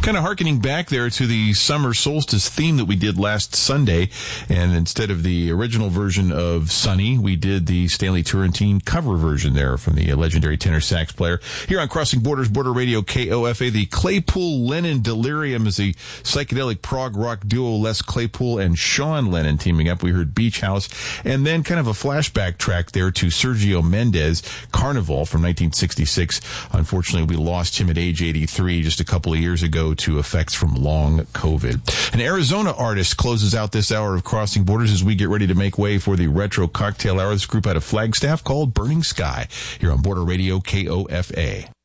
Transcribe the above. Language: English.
Kind of hearkening back there to the summer solstice theme that we did last Sunday. And instead of the original version of Sunny, we did the Stanley Turrentine cover version there from the legendary tenor sax player. Here on Crossing Borders, Border Radio, KOFA, the Claypool-Lennon Delirium is the psychedelic prog rock duo Les Claypool and Sean Lennon teaming up. We heard Beach House. And then kind of a flashback track there to Sergio Mendes, Carnival from 1966. Unfortunately, we lost him at age 83 just a couple of years ago to effects from long COVID. An Arizona artist closes out this hour of Crossing Borders as we get ready to make way for the Retro Cocktail Hour. This group out of Flagstaff called Burning Sky here on Border Radio KOFA.